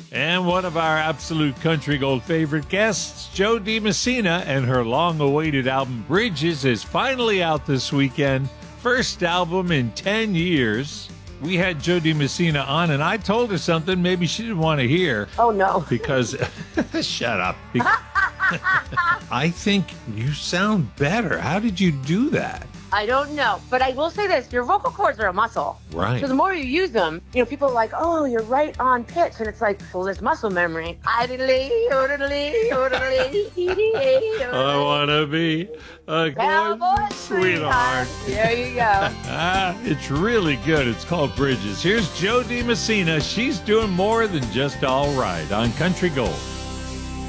And one of our absolute country gold favorite guests, Jo Dee Messina, and her long-awaited album Bridges is finally out this weekend. First album in 10 years. We had Jo Dee Messina on, and I told her something maybe she didn't want to hear. Oh, no. Because, shut up. I think you sound better. How did you do that? I don't know, but I will say this. Your vocal cords are a muscle. Right. So the more you use them, people are like, oh, you're right on pitch. And it's like, well, there's muscle memory. I want to be a cowboy sweetheart. There you go. It's really good. It's called Bridges. Here's Jo Dee Messina. She's doing more than just all right on Country Gold.